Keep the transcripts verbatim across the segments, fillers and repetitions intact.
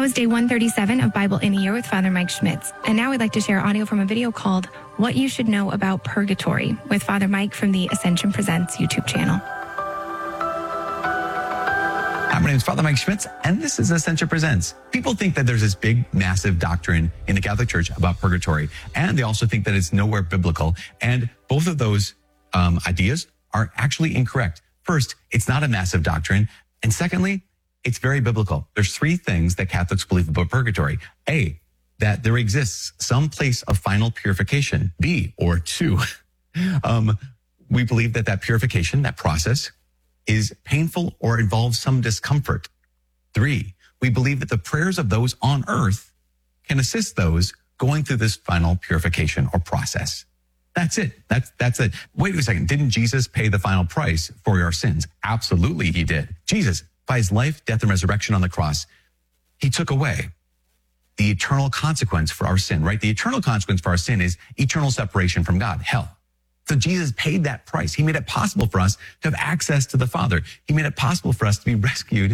was day one thirty-seven of Bible in a Year with Father Mike Schmitz. And now we'd like to share audio from a video called What You Should Know About Purgatory with Father Mike from the Ascension Presents YouTube channel. Hi, my name is Father Mike Schmitz, and this is Ascension Presents. People think that there's this big, massive doctrine in the Catholic Church about purgatory, and they also think that it's nowhere biblical. And both of those um, ideas are actually incorrect. First, it's not a massive doctrine. And secondly, it's very biblical. There's three things that Catholics believe about purgatory. A, that there exists some place of final purification. B, or two, um, we believe that that purification, that process, is painful or involves some discomfort. Three, we believe that the prayers of those on earth can assist those going through this final purification or process. That's it. That's, that's it. Wait a second. Didn't Jesus pay the final price for your sins? Absolutely, he did. Jesus, by his life, death, and resurrection on the cross, he took away the eternal consequence for our sin, right? The eternal consequence for our sin is eternal separation from God, hell. So Jesus paid that price. He made it possible for us to have access to the Father. He made it possible for us to be rescued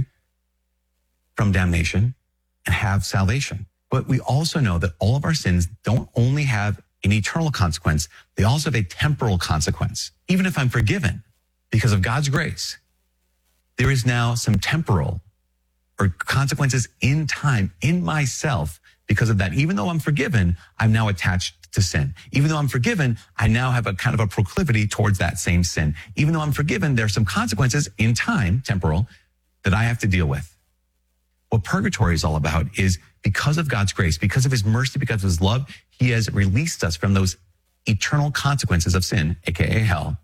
from damnation and have salvation. But we also know that all of our sins don't only have an eternal consequence, they also have a temporal consequence. Even if I'm forgiven because of God's grace, there is now some temporal or consequences in time, in myself, because of that. Even though I'm forgiven, I'm now attached to sin. Even though I'm forgiven, I now have a kind of a proclivity towards that same sin. Even though I'm forgiven, there are some consequences in time, temporal, that I have to deal with. What purgatory is all about is because of God's grace, because of his mercy, because of his love, he has released us from those eternal consequences of sin, aka hell.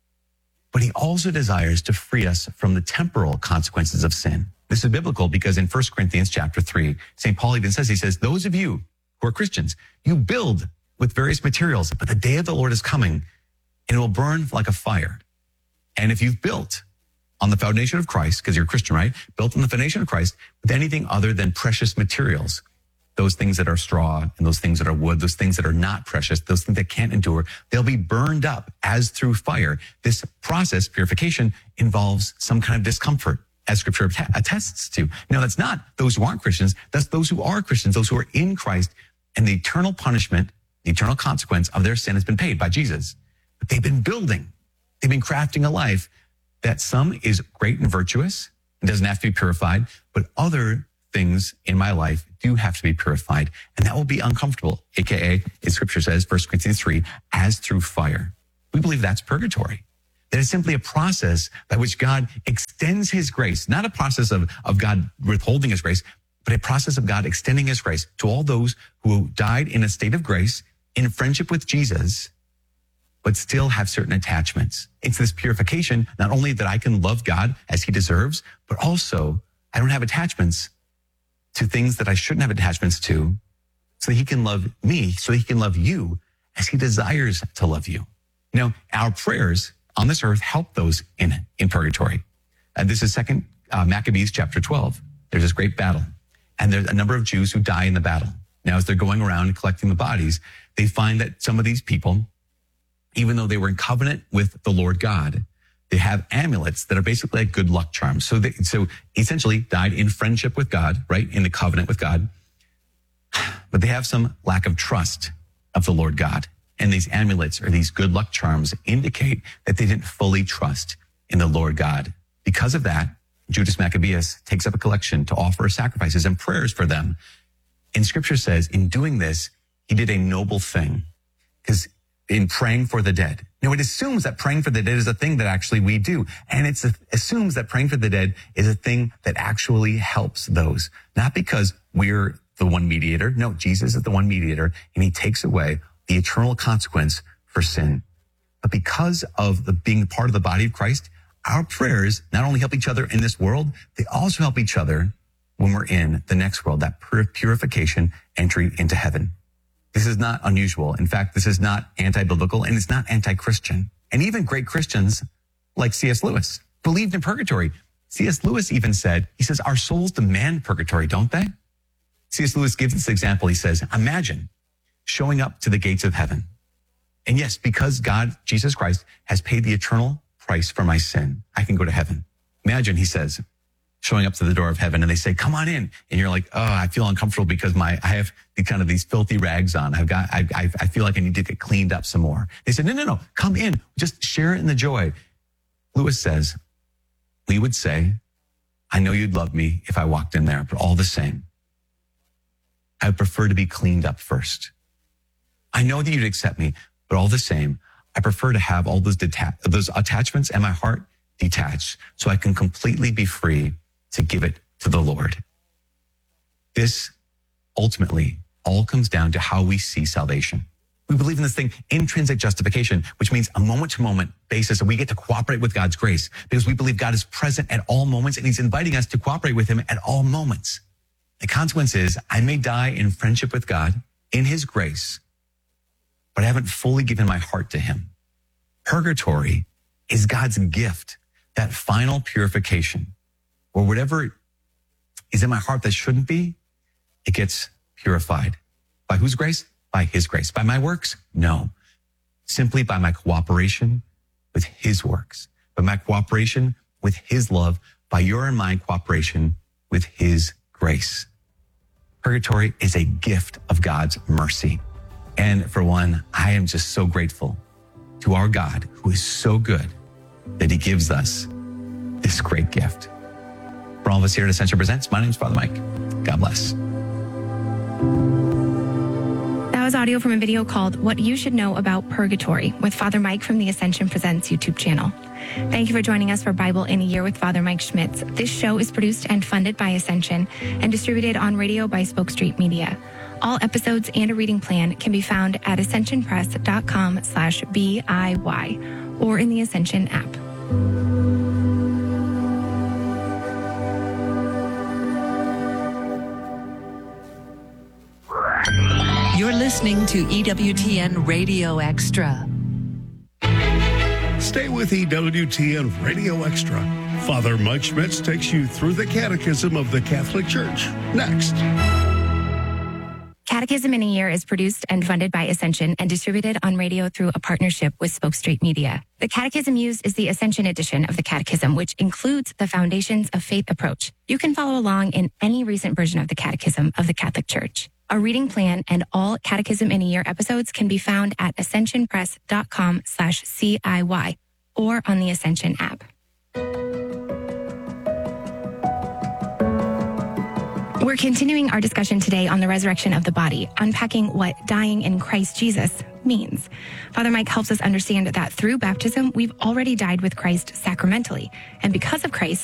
But he also desires to free us from the temporal consequences of sin. This is biblical because in First Corinthians chapter three, Saint Paul even says, he says, those of you who are Christians, you build with various materials, but the day of the Lord is coming and it will burn like a fire. And if you've built on the foundation of Christ, because you're a Christian, right? Built on the foundation of Christ with anything other than precious materials, those things that are straw and those things that are wood, those things that are not precious, those things that can't endure, they'll be burned up as through fire. This process, purification, involves some kind of discomfort, as scripture attests to. Now, that's not those who aren't Christians. That's those who are Christians, those who are in Christ, and the eternal punishment, the eternal consequence of their sin has been paid by Jesus. But they've been building, they've been crafting a life that some is great and virtuous and doesn't have to be purified, but other things in my life do have to be purified, and that will be uncomfortable, aka, as scripture says, First Corinthians three, as through fire. We believe that's purgatory. That is simply a process by which God extends his grace, not a process of, of God withholding his grace, but a process of God extending his grace to all those who died in a state of grace, in friendship with Jesus, but still have certain attachments. It's this purification, not only that I can love God as he deserves, but also I don't have attachments to things that I shouldn't have attachments to, so that he can love me, so that he can love you as he desires to love you. You know, our prayers on this earth help those in, in purgatory. And this is Second uh, Maccabees chapter twelve. There's this great battle, and there's a number of Jews who die in the battle. Now, as they're going around and collecting the bodies, they find that some of these people, even though they were in covenant with the Lord God, they have amulets that are basically like good luck charms. So they, so essentially died in friendship with God, right? In the covenant with God. But they have some lack of trust of the Lord God. And these amulets or these good luck charms indicate that they didn't fully trust in the Lord God. Because of that, Judas Maccabeus takes up a collection to offer sacrifices and prayers for them. And scripture says in doing this, he did a noble thing. Because in praying for the dead. Now, it assumes that praying for the dead is a thing that actually we do. And it assumes that praying for the dead is a thing that actually helps those. Not because we're the one mediator. No, Jesus is the one mediator, and he takes away the eternal consequence for sin. But because of the being part of the body of Christ, our prayers not only help each other in this world, they also help each other when we're in the next world, that purification, entry into heaven. This is not unusual. In fact, this is not anti-biblical, and it's not anti-Christian. And even great Christians like C S Lewis believed in purgatory. C S Lewis even said, he says, our souls demand purgatory, don't they? C S Lewis gives this example. He says, imagine showing up to the gates of heaven. And yes, because God, Jesus Christ, has paid the eternal price for my sin, I can go to heaven. Imagine, he says, showing up to the door of heaven and they say, come on in. And you're like, oh, I feel uncomfortable because my, I have the kind of these filthy rags on. I've got, I, I, I feel like I need to get cleaned up some more. They said, no, no, no, come in. Just share it in the joy. Lewis says, we would say, I know you'd love me if I walked in there, but all the same, I would prefer to be cleaned up first. I know that you'd accept me, but all the same, I prefer to have all those deta- those attachments in my heart detached so I can completely be free to give it to the Lord. This ultimately all comes down to how we see salvation. We believe in this thing, intrinsic justification, which means a moment-to-moment basis, and we get to cooperate with God's grace because we believe God is present at all moments and he's inviting us to cooperate with him at all moments. The consequence is I may die in friendship with God in his grace, but I haven't fully given my heart to him. Purgatory is God's gift, that final purification, or whatever is in my heart that shouldn't be, it gets purified. By whose grace? By his grace. By my works? No. Simply by my cooperation with his works, by my cooperation with his love, by your and my cooperation with his grace. Purgatory is a gift of God's mercy. And for one, I am just so grateful to our God who is so good that he gives us this great gift. For all of us here at Ascension Presents, my name is Father Mike. God bless. That was audio from a video called What You Should Know About Purgatory with Father Mike from the Ascension Presents YouTube channel. Thank you for joining us for Bible in a Year with Father Mike Schmitz. This show is produced and funded by Ascension and distributed on radio by Spoke Street Media. All episodes and a reading plan can be found at ascensionpress.com slash BIY or in the Ascension app. You're listening to E W T N Radio Extra. Stay with E W T N Radio Extra. Father Mike Schmitz takes you through the Catechism of the Catholic Church. Next. Catechism in a Year is produced and funded by Ascension and distributed on radio through a partnership with Spoke Street Media. The catechism used is the Ascension edition of the Catechism, which includes the Foundations of Faith approach. You can follow along in any recent version of the Catechism of the Catholic Church. A reading plan and all Catechism in a Year episodes can be found at ascensionpress.com slash CIY or on the Ascension app. We're continuing our discussion today on the resurrection of the body, unpacking what dying in Christ Jesus means. Father Mike helps us understand that through baptism, we've already died with Christ sacramentally. And because of Christ,